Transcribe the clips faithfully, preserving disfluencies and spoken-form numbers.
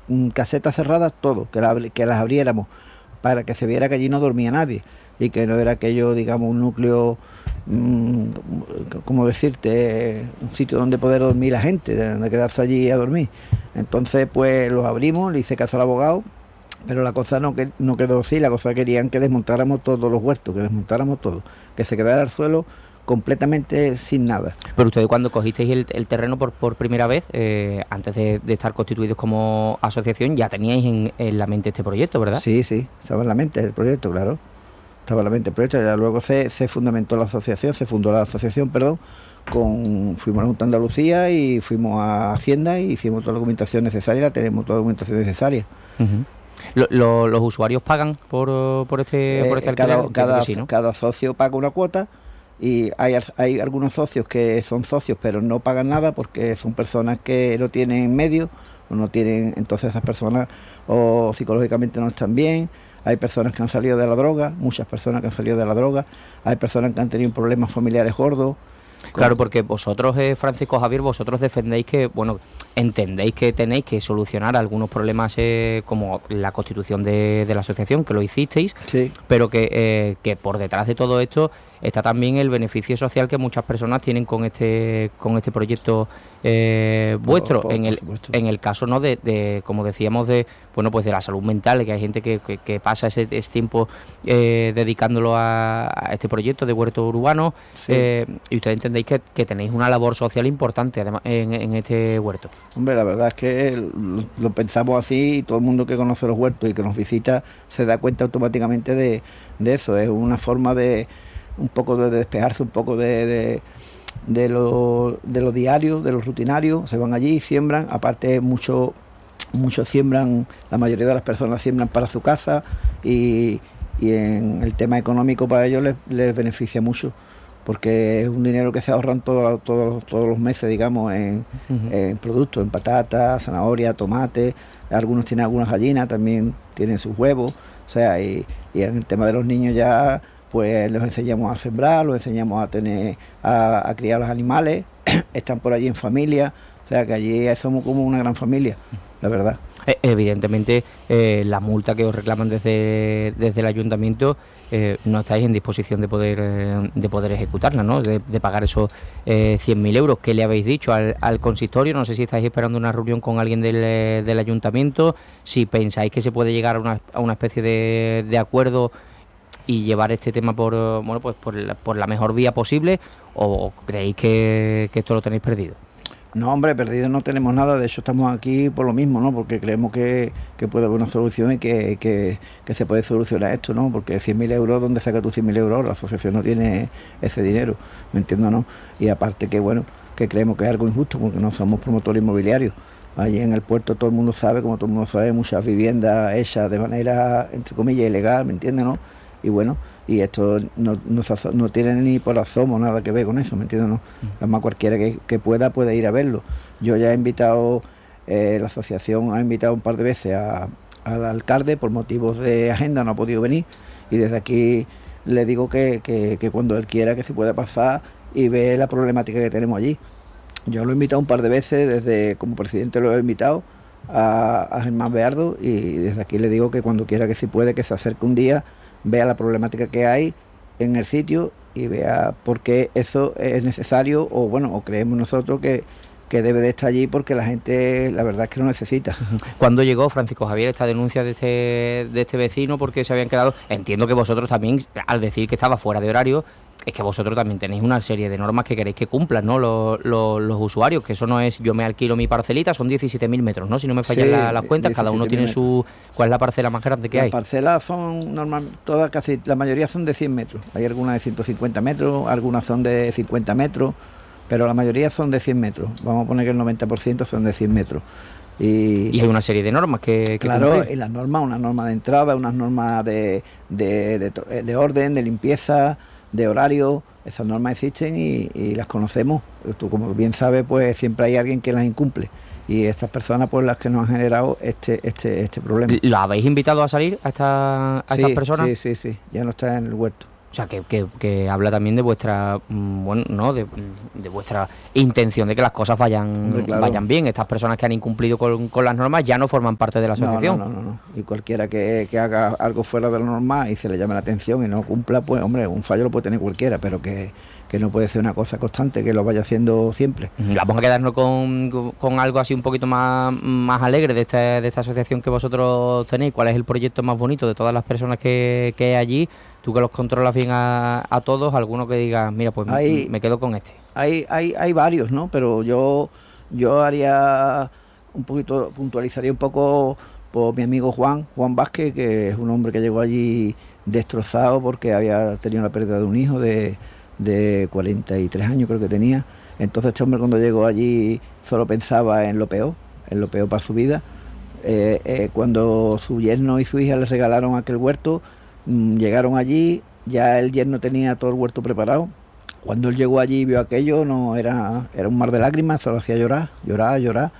casetas cerradas, todo, que, la, que las abriéramos para que se viera que allí no dormía nadie y que no era aquello, digamos, un núcleo, mmm, como decirte, un sitio donde poder dormir la gente, donde quedarse allí a dormir. Entonces, pues los abrimos, le hice caso al abogado, pero la cosa no, que, no quedó así, la cosa querían que desmontáramos todos los huertos, que desmontáramos todo, que se quedara el suelo completamente sin nada. Pero ustedes cuando cogisteis el, el terreno por, por primera vez, eh, antes de, de estar constituidos como asociación, ya teníais en, en la mente este proyecto, ¿verdad? Sí, sí, estaba en la mente el proyecto, claro. Estaba en la mente el proyecto, ya luego se, se fundamentó la asociación, se fundó la asociación, perdón, con fuimos a la Junta de Andalucía y fuimos a Hacienda y hicimos toda la documentación necesaria, tenemos toda la documentación necesaria. Uh-huh. Lo, lo, ¿Los usuarios pagan por, por este, eh, por este alquiler? Cada, cada, sí, ¿no? cada socio paga una cuota. Y hay, hay algunos socios que son socios pero no pagan nada porque son personas que no tienen medios o no tienen, entonces esas personas o psicológicamente no están bien. Hay personas que han salido de la droga, muchas personas que han salido de la droga, hay personas que han tenido problemas familiares gordos. Claro, porque vosotros, eh, Francisco Javier, vosotros defendéis que, bueno, entendéis que tenéis que solucionar algunos problemas eh, como la constitución de, de la asociación, que lo hicisteis, sí. Pero que, eh, que por detrás de todo esto está también el beneficio social que muchas personas tienen con este con este proyecto eh, vuestro, por, por, en el en el caso no de, de como decíamos de bueno pues de la salud mental, que hay gente que, que, que pasa ese, ese tiempo eh, dedicándolo a, a este proyecto de huerto urbano, sí. eh, y ustedes entendéis que, que tenéis una labor social importante además en, en este huerto. Hombre, la verdad es que lo, lo pensamos así y todo el mundo que conoce los huertos y que nos visita se da cuenta automáticamente de, de eso. Es una forma de un poco de despejarse un poco de, de, de, lo, de lo diario, de lo rutinario, se van allí, siembran, aparte muchos muchos siembran, la mayoría de las personas siembran para su casa y, y en el tema económico para ellos les, les beneficia mucho, porque es un dinero que se ahorran todos todo, todos los meses, digamos, en, uh-huh. en productos, en patatas, zanahoria, tomate, algunos tienen algunas gallinas, también tienen sus huevos, o sea, y, y en el tema de los niños ya pues los enseñamos a sembrar, los enseñamos a tener a, a criar los animales, están por allí en familia, o sea que allí somos como una gran familia, la verdad. Evidentemente eh, la multa que os reclaman desde, desde el ayuntamiento eh, no estáis en disposición de poder eh, de poder ejecutarla, ¿no? De, de pagar esos eh, cien mil euros. ¿Qué le habéis dicho al, al consistorio? No sé si estáis esperando una reunión con alguien del, del ayuntamiento, si pensáis que se puede llegar a una, a una especie de, de acuerdo y llevar este tema por bueno pues por la, por la mejor vía posible, o creéis que, que esto lo tenéis perdido. No, hombre, perdido no tenemos nada, de hecho estamos aquí por lo mismo, ¿no? Porque creemos que, que puede haber una solución y que, que, que se puede solucionar esto, ¿no? Porque cien mil euros, ¿dónde saca tú cien mil euros? La asociación no tiene ese dinero, ¿me entiendes, no? Y aparte que, bueno, que creemos que es algo injusto porque no somos promotores inmobiliarios. Allí en el puerto todo el mundo sabe, como todo el mundo sabe, muchas viviendas hechas de manera, entre comillas, ilegal, ¿me entiendes, no? Y bueno, y esto no, no, no tiene ni por asomo nada que ver con eso, ¿me entiendes? No. Además cualquiera que, que pueda puede ir a verlo. Yo ya he invitado, eh, la asociación ha invitado un par de veces a, al alcalde, por motivos de agenda no ha podido venir, y desde aquí le digo que, que, que cuando él quiera que se pueda pasar y ve la problemática que tenemos allí. Yo lo he invitado un par de veces, desde como presidente lo he invitado a, a Germán Beardo, y desde aquí le digo que cuando quiera que se puede, que se acerque un día, vea la problemática que hay en el sitio y vea por qué eso es necesario, o bueno, o creemos nosotros que, que debe de estar allí porque la gente, la verdad es que lo necesita. ¿Cuándo llegó, Francisco Javier, esta denuncia de este, de este vecino porque se habían quedado? Entiendo que vosotros también, al decir que estaba fuera de horario, es que vosotros también tenéis una serie de normas que queréis que cumplan, ¿no? Los, los, los usuarios, que eso no es yo me alquilo mi parcelita, son diecisiete mil metros, ¿no? Si no me fallan sí, la, las cuentas, cada uno tiene su... ¿Cuál es la parcela más grande que las hay? Las parcelas son normal, todas casi, la mayoría son de cien metros. Hay algunas de ciento cincuenta metros, algunas son de cincuenta metros, pero la mayoría son de cien metros. Vamos a poner que el noventa por ciento son de cien metros. Y, y hay una serie de normas que, que claro, cumplir. y las normas, unas normas de entrada, unas normas de, de, de, de orden, de limpieza, de horario. Esas normas existen y, y las conocemos. Tú, como bien sabes, pues siempre hay alguien que las incumple. Y estas personas, pues las que nos han generado este este este problema. ¿Lo habéis invitado a salir a, esta, a sí, estas personas? Sí, sí, sí. Ya no está en el huerto. O sea, que, que, que habla también de vuestra, bueno, no, de, de vuestra intención de que las cosas vayan Hombre, claro. vayan bien. Estas personas que han incumplido con, con las normas ya no forman parte de la asociación. No, no, no, no, no. Y cualquiera que, que haga algo fuera de la norma y se le llame la atención y no cumpla, pues, hombre, un fallo lo puede tener cualquiera, pero que, que no puede ser una cosa constante, que lo vaya haciendo siempre. Vamos a quedarnos con, con, con algo así un poquito más, más alegre de esta, de esta asociación que vosotros tenéis. ¿Cuál es el proyecto más bonito de todas las personas que, que hay allí? Tú que los controlas bien a, a todos, alguno que diga, mira, pues hay, me quedo con este. Hay, hay, hay varios, ¿no? Pero yo, yo haría un poquito, puntualizaría un poco por mi amigo Juan, Juan Vázquez, que es un hombre que llegó allí destrozado porque había tenido la pérdida de un hijo de, de cuarenta y tres años, creo que tenía. Entonces este hombre cuando llegó allí solo pensaba en lo peor, en lo peor para su vida. Eh, eh, cuando su yerno y su hija le regalaron aquel huerto, llegaron allí, ya el yerno tenía todo el huerto preparado. Cuando él llegó allí y vio aquello, no era, era un mar de lágrimas, se lo hacía llorar, llorar, llorar.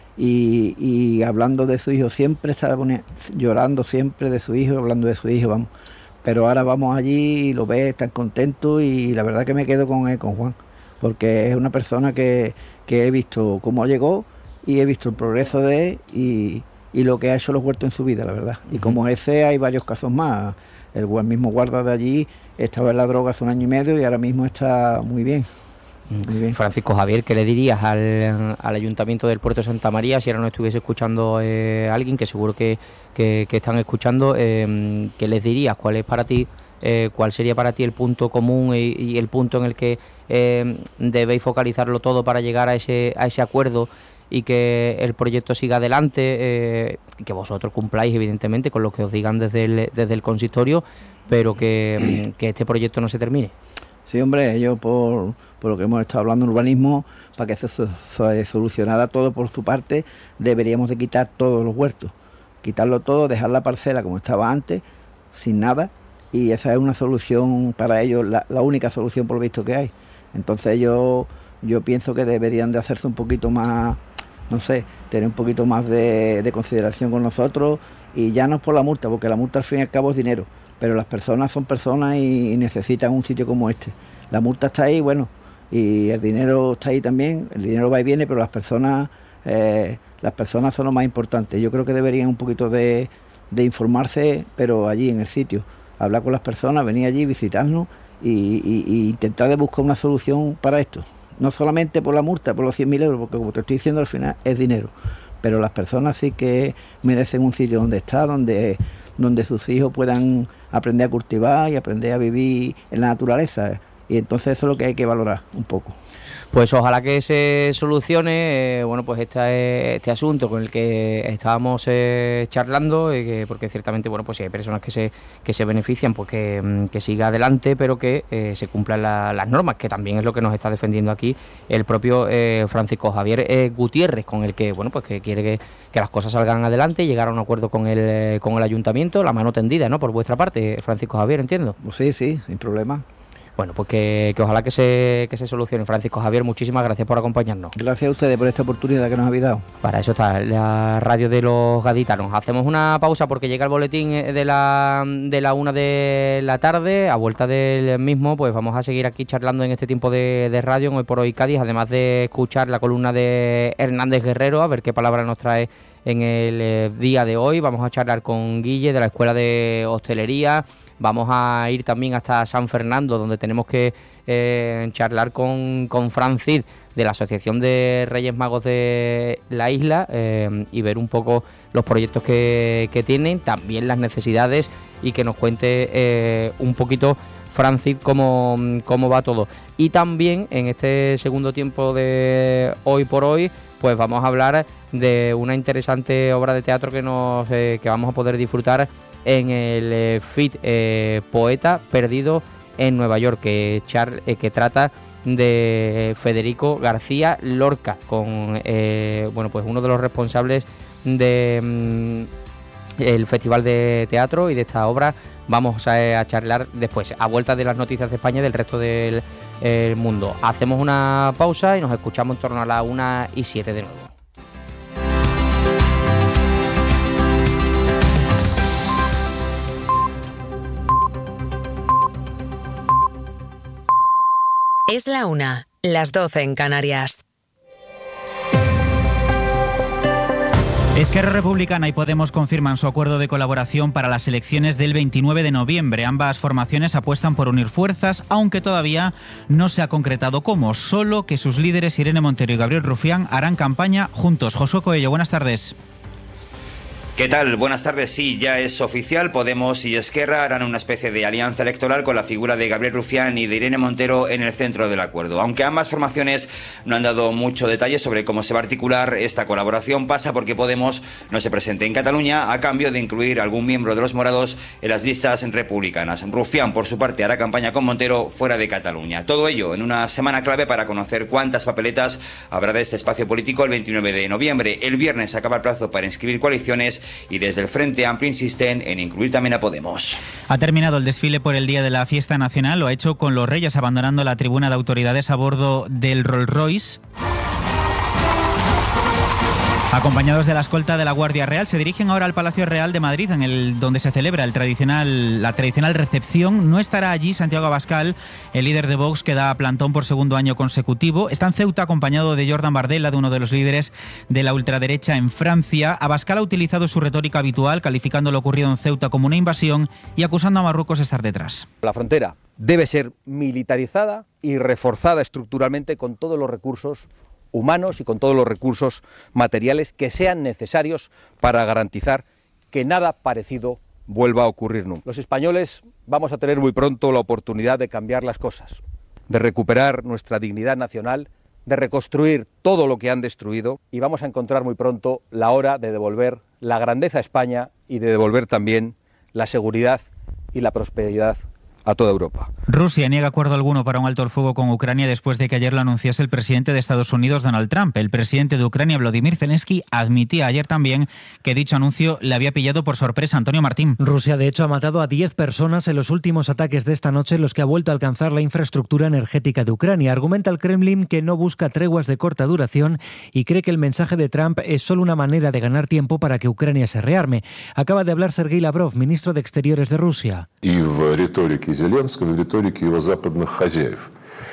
Y, y hablando de su hijo, siempre estaba poniendo, llorando siempre de su hijo, hablando de su hijo, vamos. Pero ahora vamos allí y lo ve tan contento y la verdad que me quedo con él, con Juan, porque es una persona que, que he visto cómo llegó y he visto el progreso de él y, y lo que ha hecho los huertos en su vida, la verdad. Y como ese hay varios casos más. El mismo guarda de allí estaba en la droga hace un año y medio y ahora mismo está muy bien. Muy bien. Francisco Javier, ¿qué le dirías al, al Ayuntamiento del Puerto de Santa María si ahora no estuviese escuchando eh, alguien, que seguro que, que, que están escuchando? Eh, ¿Qué les dirías? ¿Cuál es para ti, eh, cuál sería para ti el punto común y, y el punto en el que eh, debéis focalizarlo todo para llegar a ese, a ese acuerdo y que el proyecto siga adelante, eh, que vosotros cumpláis evidentemente con lo que os digan desde el, desde el consistorio, pero que, que este proyecto no se termine? Sí, hombre, ellos por, por lo que hemos estado hablando en urbanismo, para que se, se solucionara todo por su parte, deberíamos de quitar todos los huertos, quitarlo todo, dejar la parcela como estaba antes, sin nada, y esa es una solución para ellos, la, la única solución por lo visto que hay. Entonces yo, yo pienso que deberían de hacerse un poquito más, no sé, tener un poquito más de, de consideración con nosotros, y ya no es por la multa, porque la multa al fin y al cabo es dinero, pero las personas son personas y, y necesitan un sitio como este. La multa está ahí, bueno, y el dinero está ahí también, el dinero va y viene, pero las personas, eh, las personas son lo más importante. Yo creo que deberían un poquito de, de informarse, pero allí en el sitio, hablar con las personas, venir allí, visitarnos y, y, y intentar de buscar una solución para esto. No solamente por la multa, por los cien mil euros, porque como te estoy diciendo al final es dinero, pero las personas sí que merecen un sitio donde estar, donde, donde sus hijos puedan aprender a cultivar y aprender a vivir en la naturaleza, y entonces eso es lo que hay que valorar un poco. Pues ojalá que se solucione, eh, bueno, pues este, este asunto con el que estábamos eh, charlando, eh, que, porque ciertamente, bueno, pues si hay personas que se que se benefician, pues que, que siga adelante, pero que eh, se cumplan la, las normas, que también es lo que nos está defendiendo aquí el propio eh, Francisco Javier eh, Gutiérrez, con el que, bueno, pues que quiere que, que las cosas salgan adelante, llegar a un acuerdo con el con el ayuntamiento, la mano tendida, ¿no?, por vuestra parte, Francisco Javier, entiendo. Pues sí, sí, sin problema. Bueno, pues que, que ojalá que se, que se solucione. Francisco Javier, muchísimas gracias por acompañarnos. Gracias a ustedes por esta oportunidad que nos habéis dado. Para eso está la radio de los gaditanos. Hacemos una pausa porque llega el boletín de la, de la una de la tarde. A vuelta del mismo, pues vamos a seguir aquí charlando en este tiempo de, de radio en Hoy por Hoy Cádiz, además de escuchar la columna de Hernández Guerrero, a ver qué palabra nos trae en el eh, día de hoy. Vamos a charlar con Guille de la Escuela de Hostelería. Vamos a ir también hasta San Fernando, donde tenemos que eh, charlar con, con Francis de la Asociación de Reyes Magos de la isla eh, y ver un poco los proyectos que, que tienen, también las necesidades, y que nos cuente eh, un poquito Francis cómo, cómo va todo. Y también en este segundo tiempo de Hoy por Hoy, pues vamos a hablar de una interesante obra de teatro que, nos, eh, que vamos a poder disfrutar en el eh, F I T eh, Poeta Perdido en Nueva York, que, char, eh, que trata de Federico García Lorca, con eh, bueno, pues uno de los responsables de mm, el Festival de Teatro y de esta obra. Vamos a, a charlar después, a vuelta de las noticias de España y del resto del el mundo. Hacemos una pausa y nos escuchamos en torno a la una y siete de nuevo. Es la una, las doce en Canarias. Esquerra Republicana y Podemos confirman su acuerdo de colaboración para las elecciones del veintinueve de noviembre. Ambas formaciones apuestan por unir fuerzas, aunque todavía no se ha concretado cómo. Solo que sus líderes Irene Montero y Gabriel Rufián harán campaña juntos. Josué Coello, buenas tardes. ¿Qué tal? Buenas tardes. Sí, ya es oficial. Podemos y Esquerra harán una especie de alianza electoral con la figura de Gabriel Rufián y de Irene Montero en el centro del acuerdo. Aunque ambas formaciones no han dado mucho detalle sobre cómo se va a articular esta colaboración, pasa porque Podemos no se presente en Cataluña a cambio de incluir algún miembro de los morados en las listas republicanas. Rufián, por su parte, hará campaña con Montero fuera de Cataluña. Todo ello en una semana clave para conocer cuántas papeletas habrá de este espacio político el veintinueve de noviembre. El viernes acaba el plazo para inscribir coaliciones y desde el Frente Amplio insisten en incluir también a Podemos. Ha terminado el desfile por el Día de la Fiesta Nacional, lo ha hecho con los Reyes abandonando la tribuna de autoridades a bordo del Rolls Royce. Acompañados de la escolta de la Guardia Real, se dirigen ahora al Palacio Real de Madrid, en el donde se celebra el tradicional, la tradicional recepción. No estará allí Santiago Abascal, el líder de Vox, que da plantón por segundo año consecutivo. Está en Ceuta acompañado de Jordan Bardella, de uno de los líderes de la ultraderecha en Francia. Abascal ha utilizado su retórica habitual, calificando lo ocurrido en Ceuta como una invasión y acusando a Marruecos de estar detrás. La frontera debe ser militarizada y reforzada estructuralmente con todos los recursos humanos y con todos los recursos materiales que sean necesarios para garantizar que nada parecido vuelva a ocurrir nunca. Los españoles vamos a tener muy pronto la oportunidad de cambiar las cosas, de recuperar nuestra dignidad nacional, de reconstruir todo lo que han destruido y vamos a encontrar muy pronto la hora de devolver la grandeza a España y de devolver también la seguridad y la prosperidad a toda Europa. Rusia niega acuerdo alguno para un alto el fuego con Ucrania después de que ayer lo anunciase el presidente de Estados Unidos, Donald Trump. El presidente de Ucrania, Volodymyr Zelensky, admitía ayer también que dicho anuncio le había pillado por sorpresa. Antonio Martín. Rusia, de hecho, ha matado a diez personas en los últimos ataques de esta noche en los que ha vuelto a alcanzar la infraestructura energética de Ucrania. Argumenta el Kremlin que no busca treguas de corta duración y cree que el mensaje de Trump es solo una manera de ganar tiempo para que Ucrania se rearme. Acaba de hablar Sergei Lavrov, ministro de Exteriores de Rusia. Зеленского, в риторике его западных хозяев.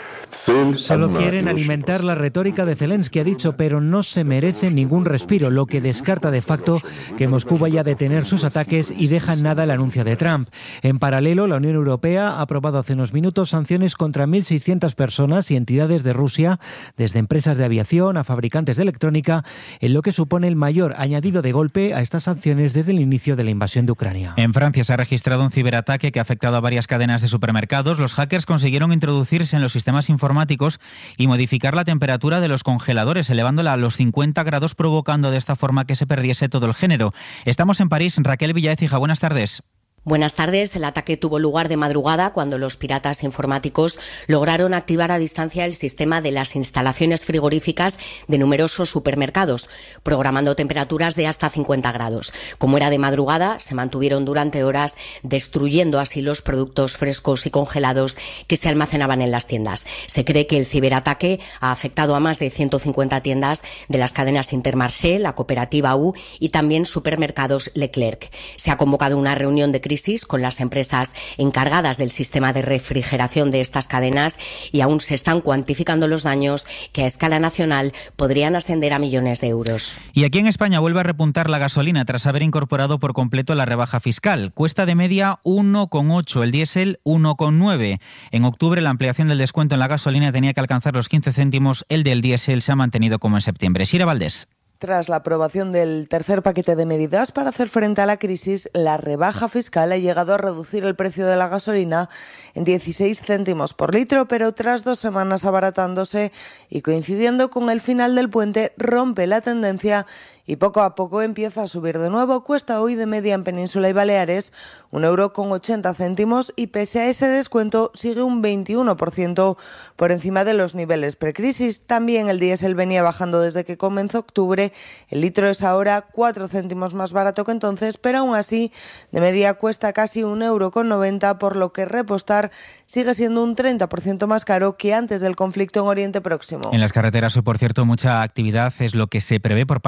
Solo quieren alimentar la retórica de Zelensky, ha dicho, pero no se merece ningún respiro, lo que descarta de facto que Moscú vaya a detener sus ataques y deja en nada el anuncio de Trump. En paralelo, la Unión Europea ha aprobado hace unos minutos sanciones contra mil seiscientas personas y entidades de Rusia, desde empresas de aviación a fabricantes de electrónica, en lo que supone el mayor añadido de golpe a estas sanciones desde el inicio de la invasión de Ucrania. En Francia se ha registrado un ciberataque que ha afectado a varias cadenas de supermercados. Los hackers consiguieron introducirse en los sistemas informáticos informáticos y modificar la temperatura de los congeladores, elevándola a los cincuenta grados, provocando de esta forma que se perdiese todo el género. Estamos en París. Raquel Villaécija, buenas tardes. Buenas tardes. El ataque tuvo lugar de madrugada cuando los piratas informáticos lograron activar a distancia el sistema de las instalaciones frigoríficas de numerosos supermercados, programando temperaturas de hasta cincuenta grados. Como era de madrugada, se mantuvieron durante horas, destruyendo así los productos frescos y congelados que se almacenaban en las tiendas. Se cree que el ciberataque ha afectado a más de ciento cincuenta tiendas de las cadenas Intermarché, la cooperativa U y también supermercados Leclerc. Se ha convocado una reunión de crisis con las empresas encargadas del sistema de refrigeración de estas cadenas y aún se están cuantificando los daños que a escala nacional podrían ascender a millones de euros. Y aquí en España vuelve a repuntar la gasolina tras haber incorporado por completo la rebaja fiscal. Cuesta de media uno coma ocho, el diésel uno coma nueve. En octubre la ampliación del descuento en la gasolina tenía que alcanzar los quince céntimos, el del diésel se ha mantenido como en septiembre. Sira Valdés. Tras la aprobación del tercer paquete de medidas para hacer frente a la crisis, la rebaja fiscal ha llegado a reducir el precio de la gasolina en dieciséis céntimos por litro, pero tras dos semanas abaratándose y coincidiendo con el final del puente, rompe la tendencia y poco a poco empieza a subir de nuevo. Cuesta hoy de media en Península y Baleares un euro con ochenta céntimos y pese a ese descuento sigue un veintiuno por ciento por encima de los niveles precrisis. También el diésel venía bajando desde que comenzó octubre. El litro es ahora cuatro céntimos más barato que entonces, pero aún así de media cuesta casi un euro con noventa, por lo que repostar sigue siendo un treinta por ciento más caro que antes del conflicto en Oriente Próximo. En las carreteras hoy, por cierto, mucha actividad es lo que se prevé por parte de la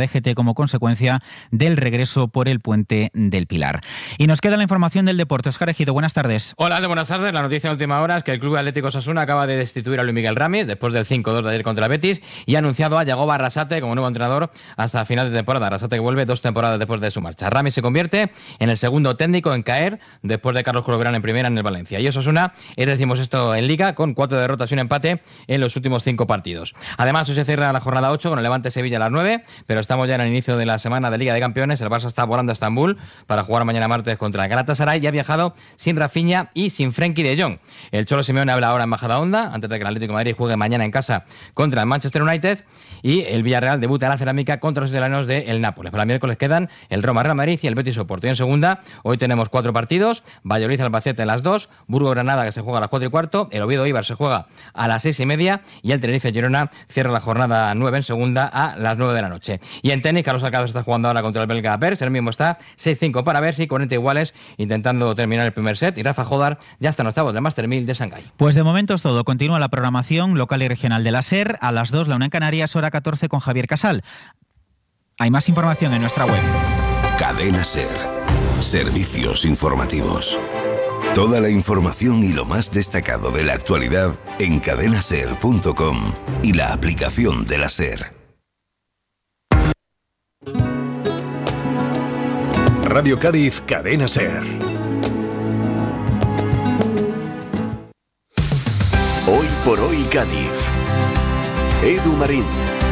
D G T como consecuencia del regreso por el puente del Pilar. Y nos queda la información del deporte. Óscar Ejido, buenas tardes. Hola, de buenas tardes. La noticia de última hora es que el Club Atlético Osasuna acaba de destituir a Luis Miguel Ramis después del cinco dos de ayer contra el Betis y ha anunciado a Yagoba Arrasate como nuevo entrenador hasta final de temporada. Arrasate que vuelve dos temporadas después de su marcha. Ramis se convierte en el segundo técnico en caer después de Carlos Corberán en primera en el Valencia. Y Osasuna es decimosexto en Liga con cuatro derrotas y un empate en los últimos cinco partidos. Además, hoy se cierra la jornada ocho con el Levante Sevilla a las nueve, pero estamos ya en el inicio de la semana de Liga de Campeones. El Barça está volando a Estambul para jugar mañana martes contra el Galatasaray y ha viajado sin Rafinha y sin Frenkie de Jong. El Cholo Simeone habla ahora en Majadahonda antes de que el Atlético de Madrid juegue mañana en casa contra el Manchester United y el Villarreal debuta en la Cerámica contra los italianos del Nápoles. Para el miércoles quedan el Roma Real Madrid y el Betis Oporto. Y en segunda, hoy tenemos cuatro partidos: Valladolid Albacete a las dos, Burgos Granada que se juega a las cuatro y cuarto, el Oviedo Eibar se juega a las seis y media y el Tenerife Girona cierra la jornada nueve en segunda a las nueve de la noche. Y en tenis, Carlos Alcaraz está jugando ahora contra el belga Pers, el mismo está seis cinco para Bercy, cuarenta iguales intentando terminar el primer set y Rafa Jodar ya está en octavos del Master mil de Shanghái. Pues de momento es todo. Continúa la programación local y regional de la SER a las dos, la una en Canarias, hora catorce con Javier Casal. Hay más información en nuestra web. Cadena SER. Servicios informativos. Toda la información y lo más destacado de la actualidad en cadena ser punto com y la aplicación de la SER. Radio Cádiz, Cadena SER. Hoy por hoy Cádiz. Edu Marín.